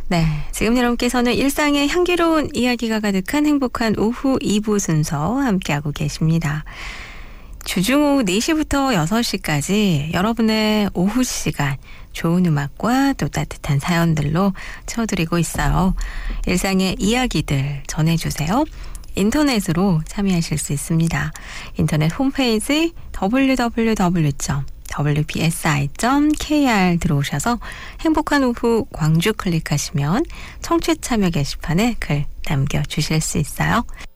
네, 지금 여러분께서는 일상의 향기로운 이야기가 가득한 행복한 오후 2부 순서 함께하고 계십니다. 주중 오후 4시부터 6시까지 여러분의 오후 시간 좋은 음악과 또 따뜻한 사연들로 채워드리고 있어요. 일상의 이야기들 전해주세요. 인터넷으로 참여하실 수 있습니다. 인터넷 홈페이지 www.wbsi.kr 들어오셔서 행복한 오후 광주 클릭하시면 청취 참여 게시판에 글 남겨주실 수 있어요.